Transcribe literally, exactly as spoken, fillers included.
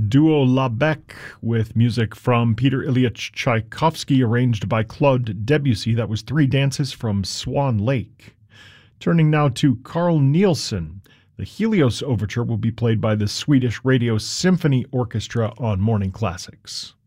duo La Bec with music from Peter Ilyich Tchaikovsky, arranged by Claude Debussy. That was Three Dances from Swan Lake. Turning now to Carl Nielsen. The Helios Overture will be played by the Swedish Radio Symphony Orchestra on Morning Classics.